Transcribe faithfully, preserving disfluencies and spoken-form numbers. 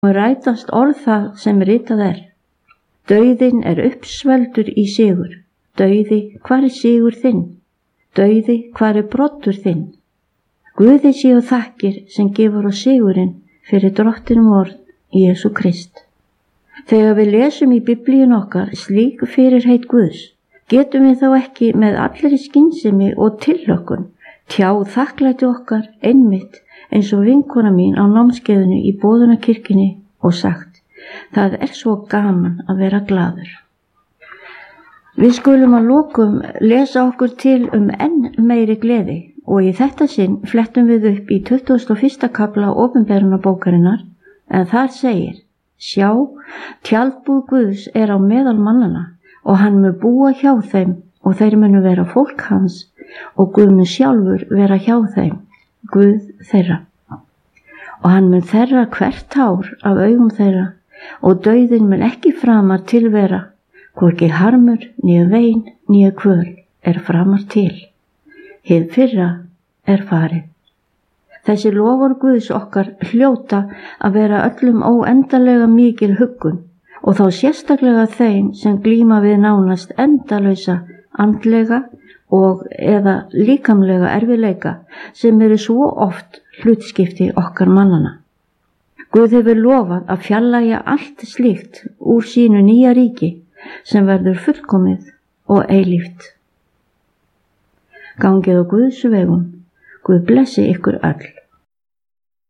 og rætast orð það sem ritað er. Dauðinn er uppsveldur í sigur. Dauði, hvar er sigur þinn? Dauði, hvar er broddur þinn? Guði séu þakkir sem gefur á sigurinn fyrir drottinum orð Jesú Krist. Þegar við lesum í Biblíun okkar slík fyrirheit Guðs, getum við þá ekki með allri skynsemi og tilhlökkun tjáð þakklæti okkar einmitt eins og vinkona mín á námskeiðinu í Boðunarkirkjunni og sagt: það er svo gaman að vera glaður. Við skulum að lokum lesa okkur til um enn meiri gleði og í þetta sinn flettum við upp í tuttugasta og fyrsta kafla Opinberunarbókarinnar, en þar segir: sjá, tjaldbúð Guðs er á meðal mannanna og hann mun búa hjá þeim og þeir munu vera fólk hans og Guð mun sjálfur vera hjá þeim, Guð þeirra. Og hann mun þerra hvert hár af augum þeirra og dauðinn mun ekki framar tilvera, hvorki harmur, né vein, né kvöl er framar til. Hið fyrra er farið. Þessi lofar Guðs okkar hljóta að vera öllum óendanlega mikil huggun og þá sérstaklega þeim sem glíma við nánast endalausa andlega og eða líkamlega erfiðleika sem eru svo oft hlutskipti okkar mannana. Guð hefur lofað að fjarlægja allt slíkt úr sínu nýja ríki sem verður fullkomið og eilíft. Gangið á Guðs vegum. Guð blessi ykkur öll.